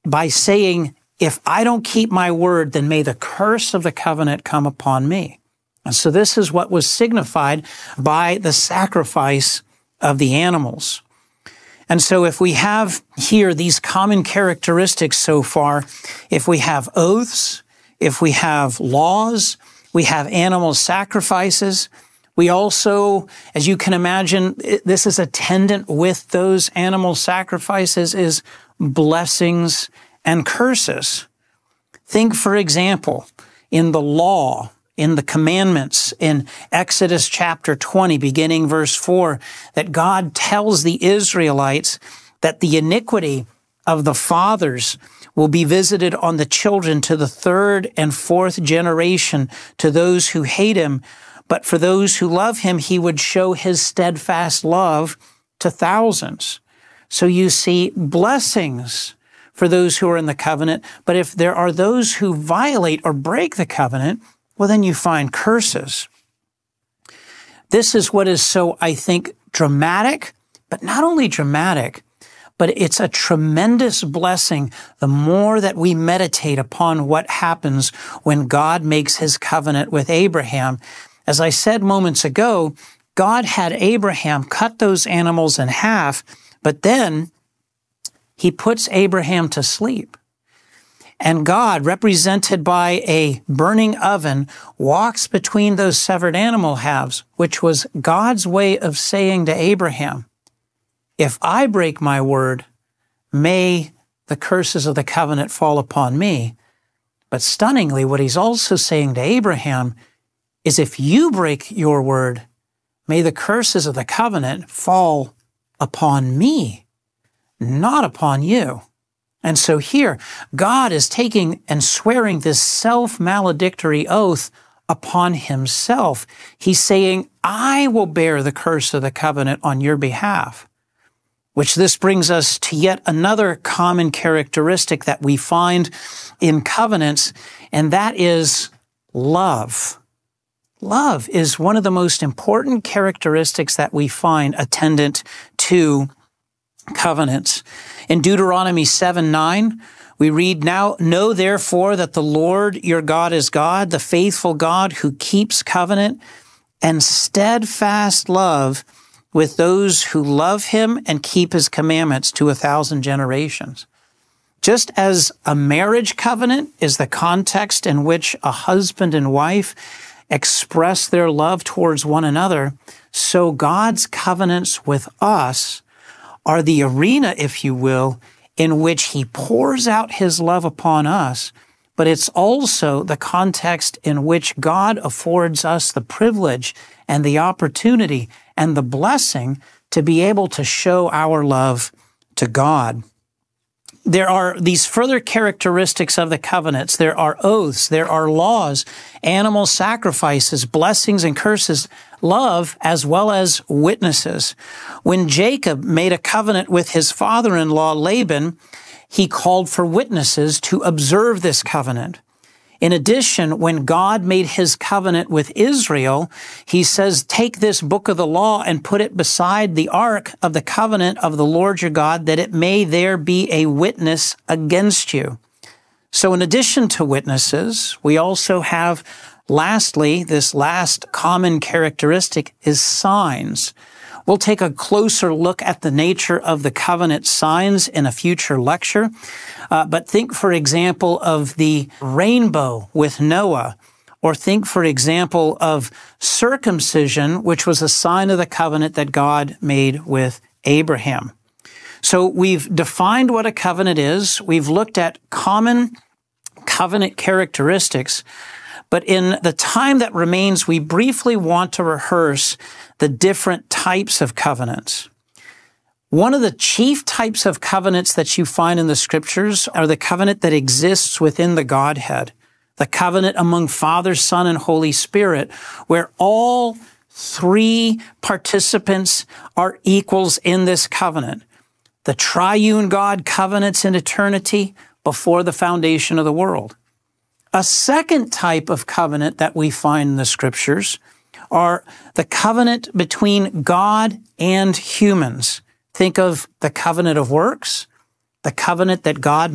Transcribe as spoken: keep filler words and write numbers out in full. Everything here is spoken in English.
by saying, if I don't keep my word, then may the curse of the covenant come upon me. And so this is what was signified by the sacrifice of the animals. And so if we have here these common characteristics so far, if we have oaths, if we have laws, we have animal sacrifices, we also, as you can imagine, this is attendant with those animal sacrifices is blessings and curses. Think, for example, in the law, in the commandments, in Exodus chapter twenty, beginning verse four, that God tells the Israelites that the iniquity of the fathers will be visited on the children to the third and fourth generation, to those who hate him. But for those who love him, he would show his steadfast love to thousands. So you see blessings for those who are in the covenant. But if there are those who violate or break the covenant, well, then you find curses. This is what is so, I think, dramatic, but not only dramatic, but it's a tremendous blessing the more that we meditate upon what happens when God makes his covenant with Abraham. As I said moments ago, God had Abraham cut those animals in half, but then he puts Abraham to sleep. And God, represented by a burning oven, walks between those severed animal halves, which was God's way of saying to Abraham, if I break my word, may the curses of the covenant fall upon me. But stunningly, what he's also saying to Abraham is if you break your word, may the curses of the covenant fall upon me, not upon you. And so here, God is taking and swearing this self-maledictory oath upon himself. He's saying, I will bear the curse of the covenant on your behalf. Which this brings us to yet another common characteristic that we find in covenants, and that is love. Love is one of the most important characteristics that we find attendant to covenants. In Deuteronomy seven nine, we read, Now know therefore that the Lord your God is God, the faithful God who keeps covenant and steadfast love with those who love him and keep his commandments to a thousand generations. Just as a marriage covenant is the context in which a husband and wife express their love towards one another, so God's covenants with us are the arena, if you will, in which he pours out his love upon us, but it's also the context in which God affords us the privilege and the opportunity and the blessing to be able to show our love to God. There are these further characteristics of the covenants. There are oaths, there are laws, animal sacrifices, blessings and curses, love, as well as witnesses. When Jacob made a covenant with his father-in-law Laban, he called for witnesses to observe this covenant. In addition, when God made his covenant with Israel, he says, take this book of the law and put it beside the ark of the covenant of the Lord your God, that it may there be a witness against you. So in addition to witnesses, we also have, lastly, this last common characteristic is signs. We'll take a closer look at the nature of the covenant signs in a future lecture. Uh, but think, for example, of the rainbow with Noah, or think, for example, of circumcision, which was a sign of the covenant that God made with Abraham. So we've defined what a covenant is. We've looked at common covenant characteristics. But in the time that remains, we briefly want to rehearse the different types of covenants. One of the chief types of covenants that you find in the scriptures are the covenant that exists within the Godhead, the covenant among Father, Son, and Holy Spirit, where all three participants are equals in this covenant. The triune God covenants in eternity before the foundation of the world. A second type of covenant that we find in the scriptures are the covenant between God and humans. Think of the covenant of works, the covenant that God